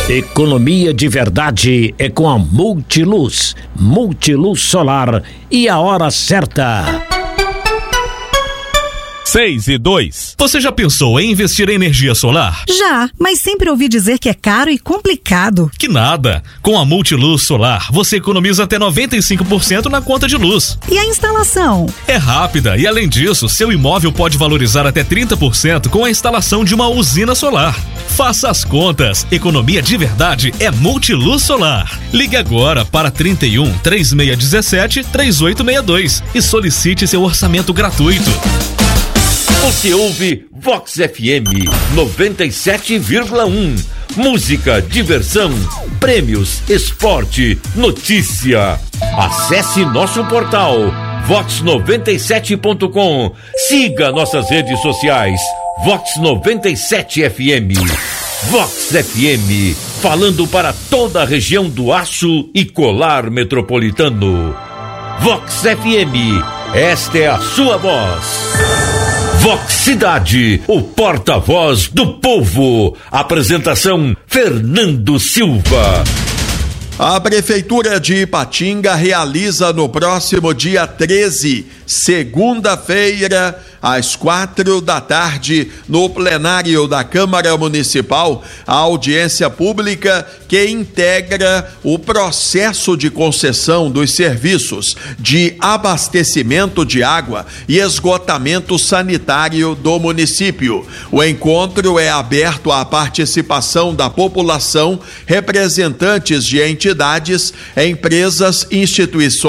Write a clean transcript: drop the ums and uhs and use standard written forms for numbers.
Economia de verdade é com a Multiluz. Multiluz Solar e a hora certa. 6:02. Você já pensou em investir em energia solar? Já, mas sempre ouvi dizer que é caro e complicado. Que nada! Com a Multiluz Solar, você economiza até 95% na conta de luz. E a instalação? É rápida e, além disso, seu imóvel pode valorizar até 30% com a instalação de uma usina solar. Faça as contas. Economia de verdade é Multiluz Solar. Ligue agora para 31 3617 3862 e solicite seu orçamento gratuito. Você ouve Vox FM 97,1. Música, diversão, prêmios, esporte, notícia. Acesse nosso portal vox97.com. Siga nossas redes sociais. Vox 97 FM. Vox FM, falando para toda a região do Aço e Colar Metropolitano. Vox FM, esta é a sua voz. Vox Cidade, o porta-voz do povo. Apresentação, Fernando Silva. A Prefeitura de Ipatinga realiza no próximo dia 13, segunda-feira, às 16h, no plenário da Câmara Municipal, a audiência pública que integra o processo de concessão dos serviços de abastecimento de água e esgotamento sanitário do município. O encontro é aberto à participação da população, representantes de entidades, empresas, instituições